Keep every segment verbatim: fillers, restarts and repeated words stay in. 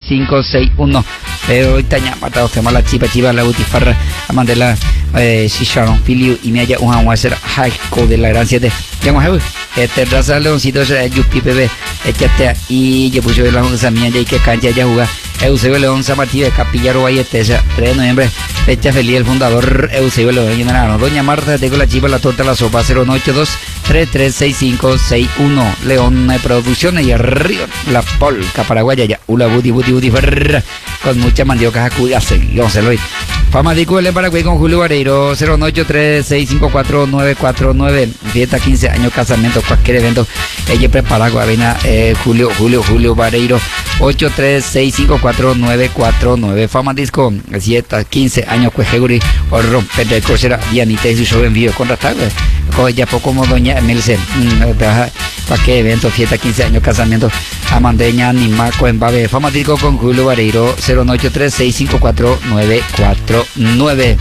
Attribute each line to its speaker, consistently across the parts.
Speaker 1: cinco seis uno. Eh, ahorita ya matado se llama la chipa chiva la butifarra a mandela eh Shisharon Filio y me haya un hacer haiku de la gran siete. Ya no hay este raza leoncito es yupi bebé echate y yo puse la onza mía ya y que cancha ya juega Eusebio León Zamartí de Capilla Robayete, tres de noviembre, fecha feliz el fundador Eusebio León Generano. Doña Marta, tengo la chiva, la torta, la sopa, cero nueve ocho dos, tres tres seis cinco seis uno. León Producciones y arriba la polca paraguaya, ya, ula buti buti buti, ferra, con mucha mandioca, jacuya, seguimos el hoy. Fama de Cuba en Paraguay con Julio Vareiro, cero nueve ocho tres seis cinco cuatro nueve cuatro nueve. Fiesta quince años, casamiento, cualquier evento. Ella prepara Guavina, eh, Julio, Julio, Julio Vareiro, ocho tres seis cinco cuatro nueve cuatro nueve. Fama Disco, fiesta quince años, Cuejeguri, o romper de Corsera, Dianita y su show en vivo. Contratar, ya poco como Doña Emilce, para qué evento, fiesta quince años, casamiento, Amandeña, Nimaco, en Babe. Fama Disco con Julio Vareiro, cero nueve ocho tres seis cinco cuatro nueve cuatro nueve.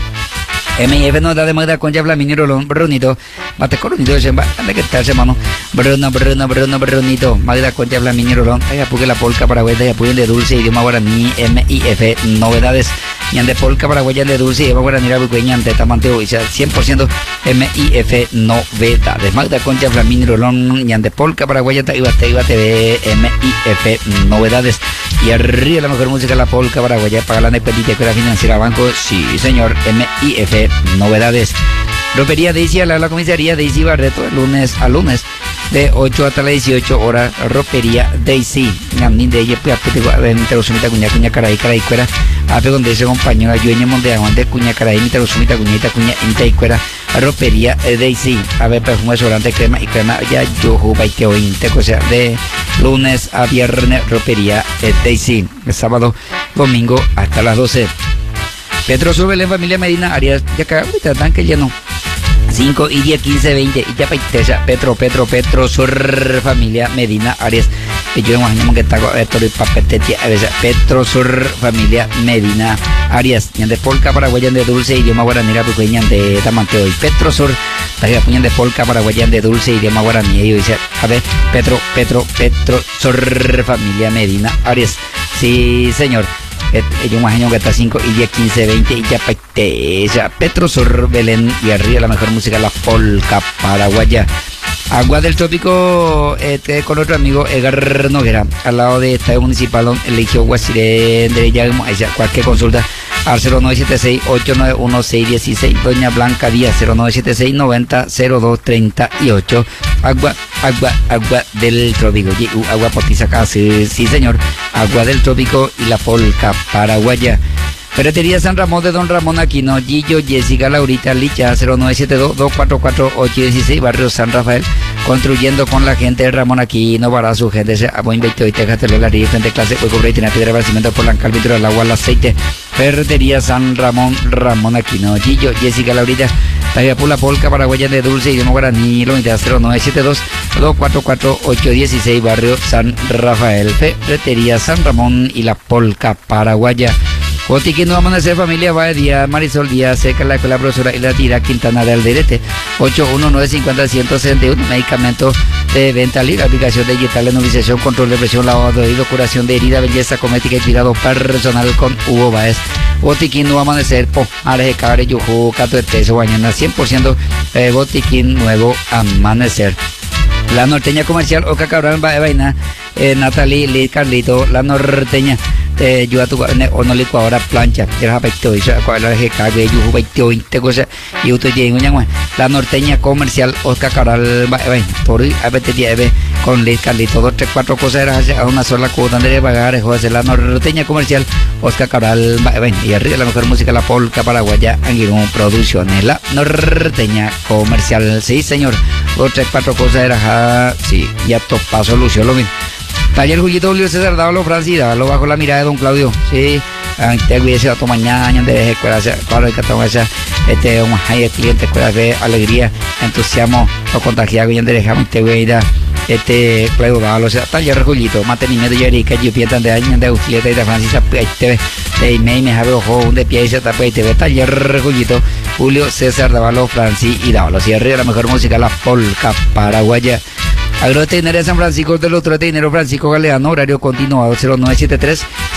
Speaker 1: M I F no da de Magda con Yabla Minero Brunito, Mate Coronito de Semba, anda que tal semana, Bruno, Bruno, Bruno, Brunito, Magda con Yabla Minero, allá porque la polca paraguaya, ya pueden de dulce, idioma guaraní, M I F, novedades, ñan de polca paraguaya de dulce, idioma guaraní, la buqueña, de tamanteo, y sea cien por ciento M I F, novedades, Magda con Yabla Minero, ñan de polca paraguaya, Taiba, Taiba T V, M I F, novedades, y arriba la mejor música, la polca paraguaya, paga la nepetita que la financiera banco, sí señor, M I F, novedades. Ropería Daisy a la, la comisaría Daisy Barreto, el lunes a lunes de ocho hasta las dieciocho horas. Ropería Daisy Namnin de ella pues entre los sumita cuña cuña caray caray cuera a pe donde se compañero ayueño monte de cuña caray entre los sumita cuñita cuña inta y cuera. Ropería Daisy a ver perfume sobrante crema y crema ya yo jubaite o inte cosa de lunes a viernes. Ropería Daisy el sábado domingo hasta las doce. Petro Sur Belén Familia Medina Arias, ya que ahorita tanque lleno. cinco y diez, quince, veinte, y ya paiteja, Petro, Petro, Petro Sur Familia Medina Arias. Y yo imagino que está esto de papetetia, a veces Petro Sur Familia Medina Arias. Ñan de polca paraguayan de dulce, idioma guaraní, puñan de tamanteo. Y Petro Sur, la puñan de polca paraguayan de dulce, idioma guaraní. Y yo dice, a ver, Petro, Petro, Petro Sur Familia Medina Arias. Sí, señor. Yo imagino que está cinco y diez, quince, veinte y ya paiteja, Petro Sur Belén y arriba la mejor música, la polca paraguaya. Agua del Trópico, este, con otro amigo Edgar Noguera, al lado de Estadio Municipal, eligió Guasiré de Yagmo, cualquier consulta al cero nueve siete seis ocho nueve uno seis uno seis, Doña Blanca Díaz, cero nueve siete seis noventa cero dos treinta y ocho. Agua, agua, agua del Trópico, agua potiza casi, sí señor, agua del Trópico y la polca paraguaya. Ferretería San Ramón de Don Ramón Aquino, Gillo, Jessica, Laurita, Licha, cero nueve siete dos dos cuatro cuatro ocho uno seis, Barrio San Rafael, construyendo con la gente de Ramón Aquino, para su gente, a buen veinte y Texas, Telolaría, frente clase, hueco, bretina, piedra, bacimiento, por la calvitro, el agua, el aceite. Ferretería San Ramón, Ramón Aquino, Gillo, Jessica, Laurita, la Pula Polca, Paraguaya de Dulce, idioma guaraní, lo cero nueve siete dos dos cuatro cuatro ocho uno seis, Barrio San Rafael. Ferretería San Ramón y la Polca Paraguaya. Botiquín no amanecer familia va de día, Marisol Díaz, seca la escuela profesora y la tira Quintana del Derete, ocho uno nueve cinco cero uno cero uno, medicamento de venta libre, aplicación de digital, novelización, control de presión, lavado de oído, curación de herida, belleza cosmética y cuidado personal con Hugo Baez. Botiquín no amanecer, po, ares cabre, yuju, cato de teso, mañana cien por ciento, eh, botiquín nuevo amanecer. La norteña comercial, Oca Cabral, va de vaina, eh, Natalie, Liz, Carlito, la norteña. Eh, yo a tu o no licuadora plancha, era peito y la de cague, yo peito y te cosa y usted llega un la norteña comercial Oscar Cabral, por hoy a veces lleve con Liz Carlito, dos, tres, cuatro cosas a una sola cuota de pagar, José, la norteña comercial Oscar Cabral, y arriba la mejor música, la polca paraguaya, Anguirón Producciones, la norteña comercial, sí señor, dos, tres, cuatro cosas era, sí, ya topa solución lo mismo. Taller Jullito Julio César, dábalo Francis, dábalo bajo la mirada de don Claudio, sí, te cuídese a tu mañana, de escuela, claro, hay que tomar esa, este, un hay cliente, escuela de alegría, entusiasmo, o contagiado, y dejamos, te voy a ir a, este, Claudio, dábalo, o sea, taller Jullito, mantenimiento de Yerica, yo piensan de años, de Auxilieta y de Francis, te de email, me jabe ojo, un de pie y se tapa y te ve, taller Jullito, Julio César, dábalo Francis y dábalo, si arriba la mejor música, la polca paraguaya. Agroveterinaria San Francisco del otro veterinario Francisco Galeano, horario continuado cero nueve siete tres